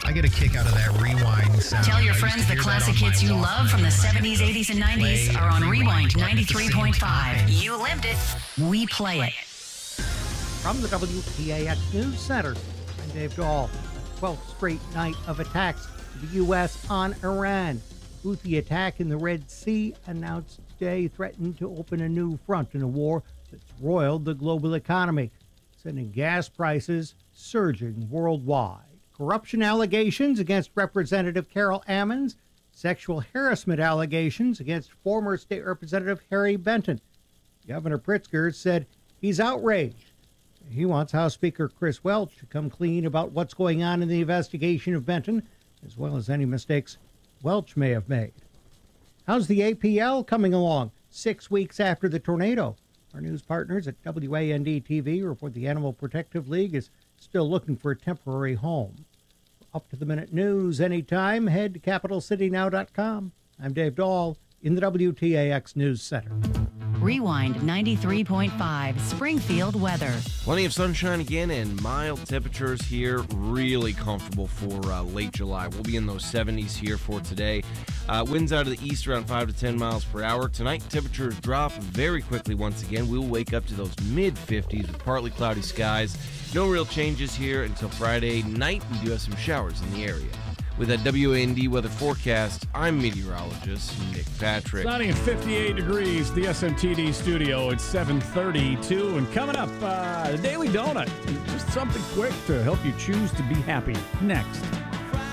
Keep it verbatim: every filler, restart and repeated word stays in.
I get a kick out of that rewind sound. Tell your I used friends to the hear that classic on my hits you Walkman love from the when I seventies, would eighties, and play nineties are on and Rewind rewind at the ninety-three point five. same time. You lived it. We play it. From the W T A X News Center, I'm Dave Dahl. twelfth straight night of attacks to the U S on Iran. Houthi attack in the Red Sea announced today threatened to open a new front in a war that's roiled the global economy, sending gas prices surging worldwide. Corruption allegations against Representative Carol Ammons, sexual harassment allegations against former State Representative Harry Benton. Governor Pritzker said he's outraged. He wants House Speaker Chris Welch to come clean about what's going on in the investigation of Benton, as well as any mistakes Welch may have made. How's the A P L coming along six weeks after the tornado? Our news partners at W A N D T V report the Animal Protective League is still looking for a temporary home. For up-to-the-minute news anytime, head to capital city now dot com. I'm Dave Dahl in the W T A X News Center. Rewind ninety-three point five, Springfield weather. Plenty of sunshine again and mild temperatures here. Really comfortable for uh, late July. We'll be in those seventies here for today. Uh, winds out of the east around five to ten miles per hour. Tonight, temperatures drop very quickly once again. We'll wake up to those mid fifties with partly cloudy skies. No real changes here until Friday night. We do have some showers in the area. With that W A N D weather forecast, I'm meteorologist Nick Patrick. Sunny and fifty-eight degrees, the S M T D studio at seven thirty-two. And coming up, uh, the Daily Donut. Just something quick to help you choose to be happy. Next.